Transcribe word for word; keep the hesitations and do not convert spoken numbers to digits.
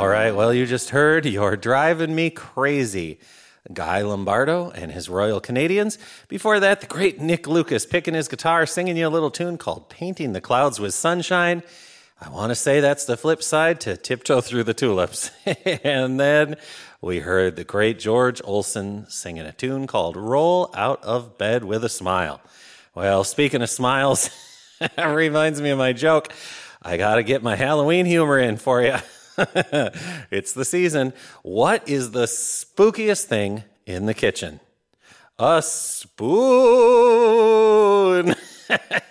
All right, well, you just heard You're Driving Me Crazy. Guy Lombardo and his Royal Canadians. Before that, the great Nick Lucas picking his guitar, singing you a little tune called Painting the Clouds with Sunshine. I want to say that's the flip side to Tiptoe Through the Tulips. And then we heard the great George Olsen singing a tune called Roll Out of Bed with a Smile. Well, speaking of smiles, that reminds me of my joke. I got to get my Halloween humor in for you. It's the season. What is the spookiest thing in the kitchen? A spoon.